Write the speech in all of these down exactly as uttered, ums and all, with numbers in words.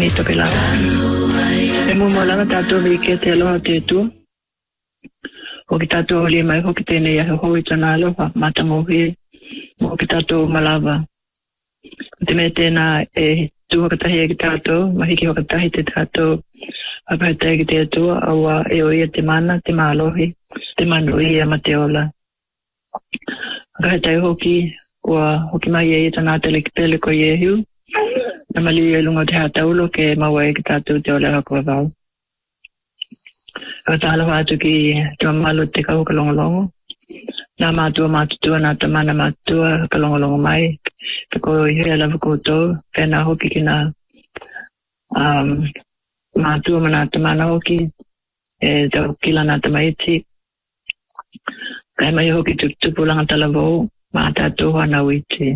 ni to kila e mo mala ta to vi ke te lo te tu o ki ta to le mai ho ki te ne ya ho i tana lo ma ta mo hi mo ki ta to malava te me te na e tu ho ta he ki ta to ma hi ki ho ta hi te ta to a pa te ki te to awa e o ia te mana te malohi te manu i a mateola ga ta ho ki wa ho ki mai e tana te le ki te le ko ye hu na mali e lunga te hata ulo ke maua e ki tātou te ole hako wau. Ka tāla wātu ki tua malo te kau ka longolongo. Nā mātua mātutua nā tamana mātua ka longolongo mai. Ka ko i hea lawa koutou. Pēnā hoki ki nā um, mātua ma nā tamana hoki. E tau kila nā tamaiti. Kai mai hoki tupulanga talavou. Mā tātou hana uiti.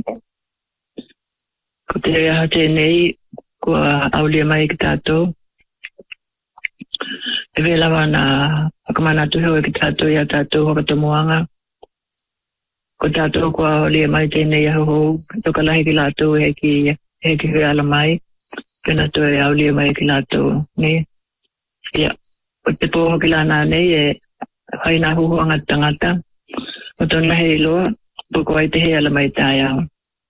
Ko te rea te nei, kua aulia mai ki tātou. E welawa na akamana tuheo ki tātou ia tātou hokatomuanga. Ko tātou kua aulia mai te nei aho, toka lahi ki lātou he ki, he ki hui ala mai. Pena to e aulia mai ki lātou nei. Ia, o te poho ki lāna nei e haina huhuanga tangata. O tona hei loa, poko ai te he ala mai tāi aho.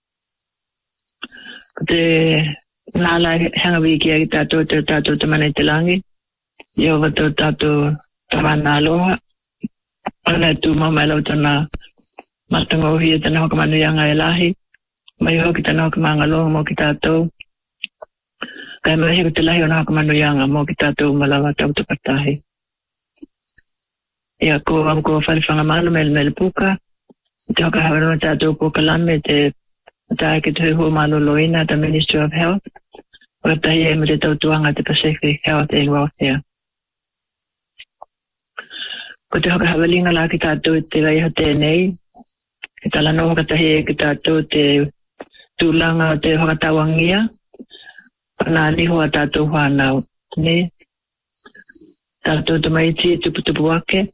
Ko te nāla hanga wiki a ki tātou te tātou te mane te langi. Iau wato tātou tamana aloha. Ana tu mama e lau tana matango hia tana hoka manu ianga e lahi. Mai hoki tana hoka maanga loha mo ki tātou. Kai mai heko te lahi ona hoka manu ianga mo ki tātou malawa tau te patahi. Ia ko am ko whalifanga malo mele mele puka. Te hoka hawarama tātou puka lame te Ta ke te ho malo loina the Ministry of Health. O ta ye me te tautuanga te Pacific Health and Welfare. Ko te hoka hawalinga la ki tātou te waiha tēnei. Ke tala no hoka tahi ki tātou te tūlanga o te hoka tawangia. Pana niho a tātou whanau. Ne? Tātou te maiti tupu tupu wake.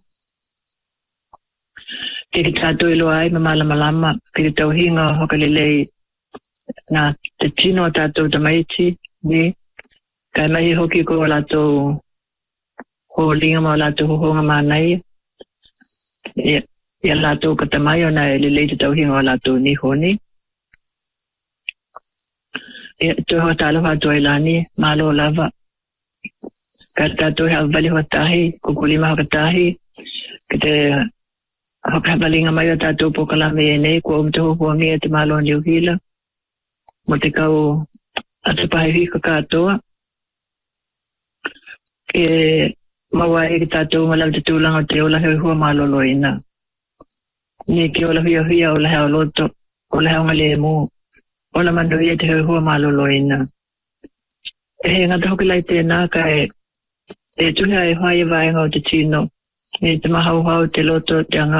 Ke ki tātou ilo ai ma malama lama, ke ki tau hinga hoka lelei nā te tino tātou te maiti, ni. Kai mai hoki ko lātou ho linga ma lātou ho honga mānai. Ia, ia lātou ka tamai o nā e lelei te tau hinga o lātou ni honi. Ia, tui hoa tālo hātou ai lani, mālo lava. Ka tātou hea vali hoa tahi, kukulima hoka tahi, ke te Hoka hawalinga mai o tātou pokalame e nei, kua umte hopua mea te malo o New Hila. Mo te kau atu pahe hika kātoa. Ke maua e ki tātou malau te tūlanga te ola hoi hua malo loina. Ni ki ola hia hia ola hea o loto, ola hea o ngale e mō. Ola mando hia te hoi hua malo loina. E he ngata hoki lai tēnā ka e, e tuhea e hoi e vaenga o te tino. Ni te mahau hau te loto te anga.